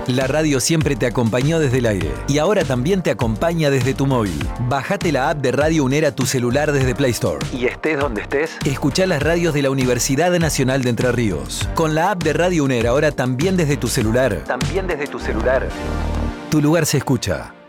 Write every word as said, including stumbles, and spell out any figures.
La radio siempre te acompañó desde el aire y ahora también te acompaña desde tu móvil. Bajate la app de Radio UNER a tu celular desde Play Store. Y estés donde estés, escuchá las radios de la Universidad Nacional de Entre Ríos. Con la app de Radio UNER ahora también desde tu celular. También desde tu celular. Tu lugar se escucha.